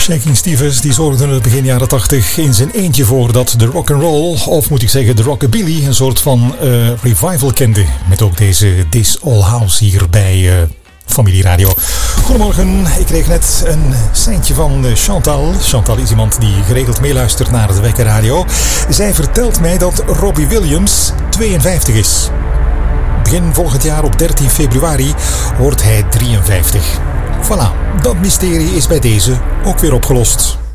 Shaking Stevens die zorgde in het begin jaren 80 in zijn eentje voor dat de rock'n'roll, of moet ik zeggen de rockabilly, een soort van revival kende. Met ook deze This All House hier bij Familie Radio. Goedemorgen, ik kreeg net een seintje van Chantal. Chantal is iemand die geregeld meeluistert naar de Wekker Radio. Zij vertelt mij dat Robbie Williams 52 is. Begin volgend jaar op 13 februari wordt hij 53. Voilà, dat mysterie is bij deze ook weer opgelost.